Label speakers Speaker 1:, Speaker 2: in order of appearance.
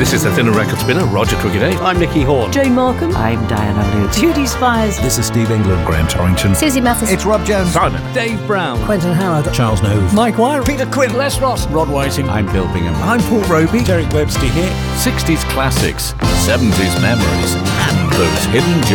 Speaker 1: This is the Thinner Record Spinner, Roger Crooker.
Speaker 2: I'm Nicky Horn.
Speaker 3: Jane Markham.
Speaker 4: I'm Diana Lute.
Speaker 3: Judy Spires.
Speaker 5: This is Steve England.
Speaker 1: Graham Torrington.
Speaker 6: Susie Mathis.
Speaker 5: It's Rob Jones.
Speaker 1: Simon.
Speaker 2: Dave Brown.
Speaker 3: Quentin Howard.
Speaker 5: Charles Knowles.
Speaker 3: Mike Wire.
Speaker 2: Peter Quinn.
Speaker 3: Les Ross.
Speaker 2: Rod Whiting.
Speaker 5: I'm Bill Bingham.
Speaker 3: I'm Paul Roby.
Speaker 5: Derek Webster here.
Speaker 1: 60s classics, 70s memories, and those hidden